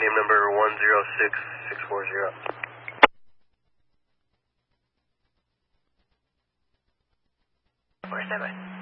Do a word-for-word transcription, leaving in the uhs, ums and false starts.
name number one zero six six four zero. four seven.